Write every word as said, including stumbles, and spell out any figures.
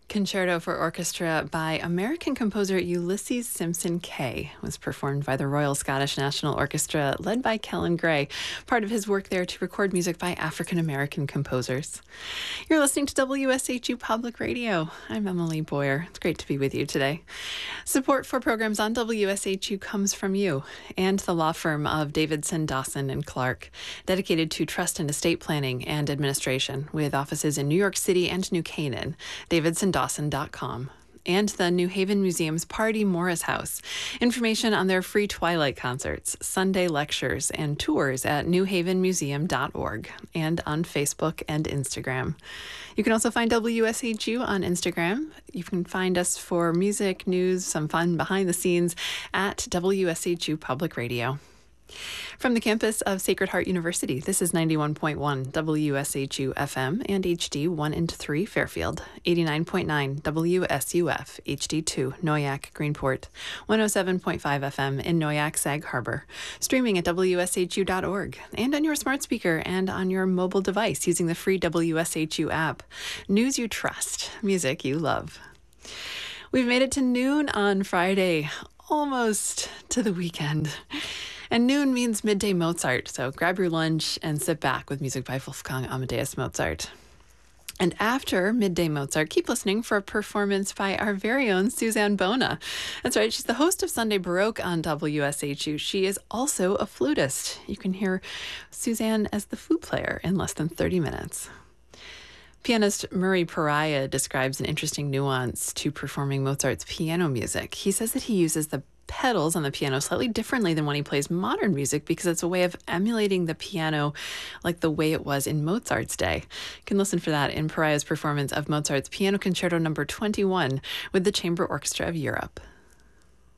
Concerto for Orchestra by American composer Ulysses Simpson Kay was performed by the Royal Scottish National Orchestra, led by Kellen Gray, part of his work there to record music by African American composers. You're listening to W S H U Public Radio. I'm Emily Boyer. It's great to be with you today. Support for programs on W S H U comes from you and the law firm of Davidson, Dawson and Clark, dedicated to trust and estate planning and administration, with offices in New York City and New Canaan. Davidson Dawson dot com, and the New Haven Museum's Pardee Morris House. Information on their free Twilight concerts, Sunday lectures, and tours at new haven museum dot org and on Facebook and Instagram. You can also find W S H U on Instagram. You can find us for music, news, some fun behind the scenes at W S H U Public Radio. From the campus of Sacred Heart University, this is ninety-one point one W S H U F M and H D one and three Fairfield, eighty-nine point nine W S U F H D two Noyac Greenport, one oh seven point five F M in Noyac Sag Harbor, streaming at W S H U dot org and on your smart speaker and on your mobile device using the free W S H U app. News you trust, music you love. We've made it to noon on Friday, almost to the weekend. And noon means midday Mozart, so grab your lunch and sit back with music by Wolfgang Amadeus Mozart. And after midday Mozart, keep listening for a performance by our very own Suzanne Bona. That's right, she's the host of Sunday Baroque on W S H U. She is also a flutist. You can hear Suzanne as the flute player in less than thirty minutes. Pianist Murray Pariah describes an interesting nuance to performing Mozart's piano music. He says that he uses the pedals on the piano slightly differently than when he plays modern music because it's a way of emulating the piano like the way it was in Mozart's day. You can listen for that in Pariah's performance of Mozart's Piano Concerto number twenty-one with the Chamber Orchestra of Europe.